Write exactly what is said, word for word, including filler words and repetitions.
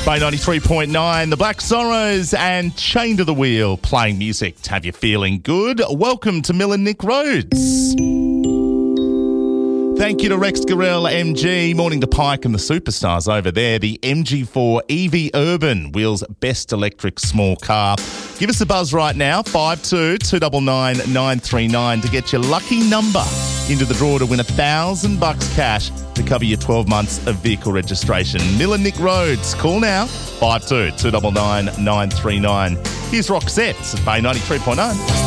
Bay ninety-three point nine, The Black Sorrows and Chained to the Wheel, playing music to have you feeling good. Welcome to Mill and Nick Rhodes. Thank you to Rex Garrell, M G, morning to Pike and the superstars over there. The M G four E V Urban, Wheels' best electric small car. Give us a buzz right now, five two two nine nine nine three nine, to get your lucky number into the draw to win a thousand bucks cash to cover your twelve months of vehicle registration. Mill and Nick Rhodes, call now, five two two nine nine nine three nine. Here's Roxette at Bay ninety-three point nine.